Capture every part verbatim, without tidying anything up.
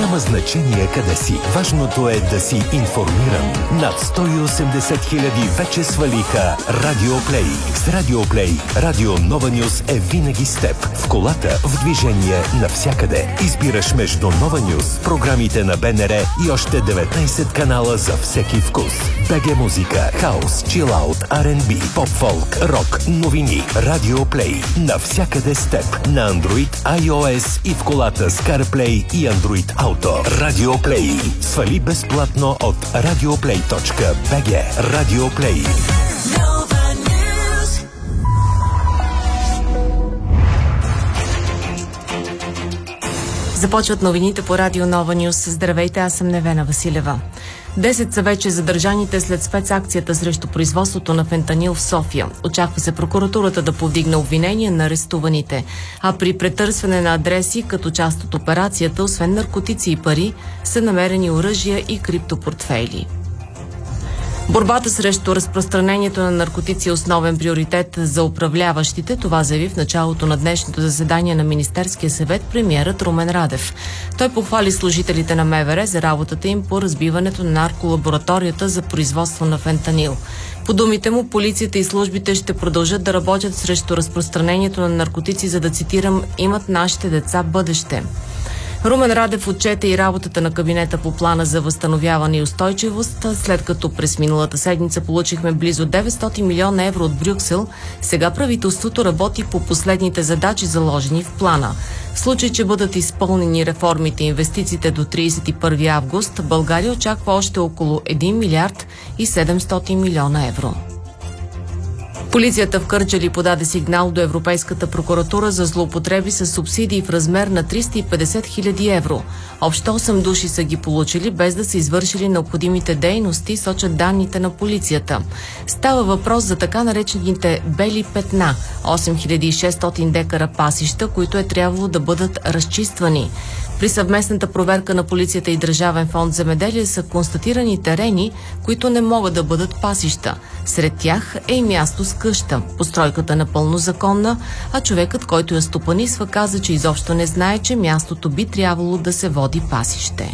Няма значение къде си. Важното е да си информиран. Над сто и осемдесет хиляди вече свалиха Радио Плей. С Радио Плей Радио Нова Нюз е винаги с теб. В колата, в движение, навсякъде. Избираш между Нова Нюз, програмите на БНР и още деветнайсет канала за всеки вкус. БГ музика, хаус, чилаут, Ар енд Би, поп-фолк, рок, новини. Радио Плей. Навсякъде с теб. На Android, iOS и в колата с CarPlay и Android Auto. Радио Плей. Свали безплатно от радиоплей точка би джи. Радио Плей. Започват новините по Радио Нова Нюз. Здравейте, аз съм Невена Василева. Десет са вече задържаните след спецакцията срещу производството на фентанил в София. Очаква се прокуратурата да повдигне обвинения на арестуваните. А при претърсване на адреси, като част от операцията, освен наркотици и пари, са намерени оръжия и криптопортфейли. Борбата срещу разпространението на наркотици е основен приоритет за управляващите. Това заяви в началото на днешното заседание на Министерския съвет премиерът Румен Радев. Той похвали служителите на МВР за работата им по разбиването на нарколабораторията за производство на фентанил. По думите му, полицията и службите ще продължат да работят срещу разпространението на наркотици, за да цитирам, имат нашите деца бъдеще. Румен Радев отчете и работата на кабинета по плана за възстановяване и устойчивост. След като през миналата седмица получихме близо деветстотин милиона евро от Брюксел, сега правителството работи по последните задачи, заложени в плана. В случай, че бъдат изпълнени реформите и инвестициите до тридесет и първи август, България очаква още около един милиард и седемстотин милиона евро. Полицията в Кърджали подаде сигнал до Европейската прокуратура за злоупотреби с субсидии в размер на триста и петдесет хиляди евро. Общо осем души са ги получили, без да са извършили необходимите дейности, сочат данните на полицията. Става въпрос за така наречените бели петна – осем хиляди и шестстотин декара пасища, които е трябвало да бъдат разчиствани. При съвместната проверка на полицията и Държавен фонд земеделие са констатирани терени, които не могат да бъдат пасища. Сред тях е и място с къща. Постройката е напълно законна, а човекът, който я стопанисва, каза, че изобщо не знае, че мястото би трябвало да се води пасище.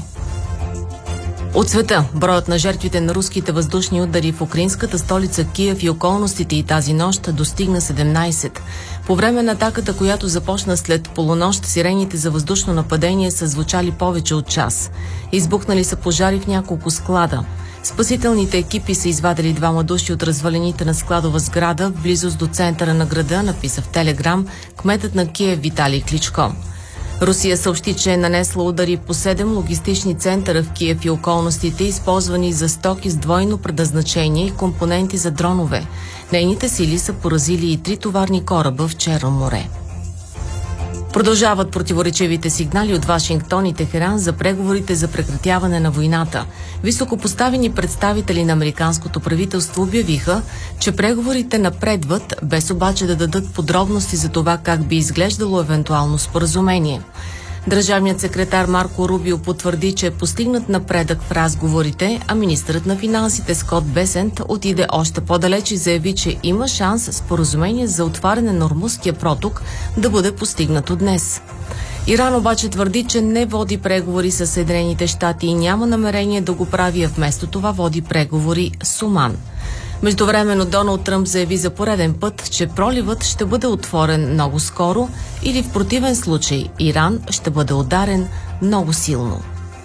От света, броят на жертвите на руските въздушни удари в украинската столица Киев и околностите и тази нощ достигна седемнайсет. По време на атаката, която започна след полунощ, сирените за въздушно нападение са звучали повече от час. Избухнали са пожари в няколко склада. Спасителните екипи са извадили двама души от развалените на складова сграда в близост до центъра на града, написа в Телеграм кметът на Киев Виталий Кличко. Русия съобщи, че е нанесла удари по седем логистични центъра в Киев и околностите, използвани за стоки с двойно предназначение и компоненти за дронове. Нейните сили са поразили и три товарни кораба в Черно море. Продължават противоречивите сигнали от Вашингтон и Техеран за преговорите за прекратяване на войната. Високопоставени представители на американското правителство обявиха, че преговорите напредват, без обаче да дадат подробности за това как би изглеждало евентуално споразумение. Държавният секретар Марко Рубио потвърди, че е постигнат напредък в разговорите, а министърът на финансите Скот Бесент отиде още по-далеч и заяви, че има шанс споразумение за отваряне на Ормузския проток да бъде постигнато днес. Иран обаче твърди, че не води преговори с Съединените щати и няма намерение да го прави, а вместо това води преговори с Оман. Междувременно Доналд Тръмп заяви за пореден път, че проливът ще бъде отворен много скоро или в противен случай Иран ще бъде ударен много силно.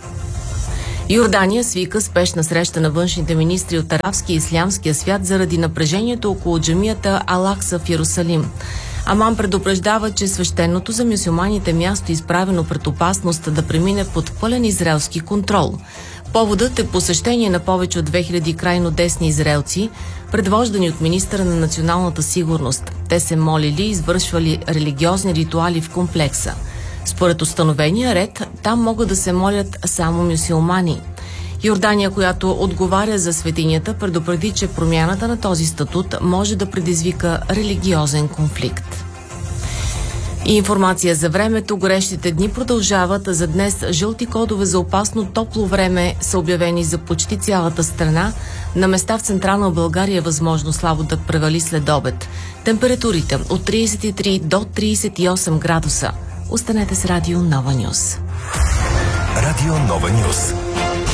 Йордания свика спешна среща на външните министри от арабския и ислямския свят заради напрежението около джамията Ал-Акса в Йерусалим. Аман предупреждава, че свещеното за мюсюлманите място е изправено пред опасност да премине под пълен израелски контрол. Поводът е посещение на повече от две хиляди крайно десни израелци, предвождани от министъра на националната сигурност. Те се молили и извършвали религиозни ритуали в комплекса. Според установения ред, там могат да се молят само мюсюлмани. Йордания, която отговаря за светинята, предупреди, че промяната на този статут може да предизвика религиозен конфликт. И информация за времето. Горещите дни продължават. За днес жълти кодове за опасно топло време са обявени за почти цялата страна. На места в централна България е възможно слабо да превали след обед. Температурите от тридесет и три до тридесет и осем градуса. Останете с Радио Нова Нюз. Радио Нова Нюс.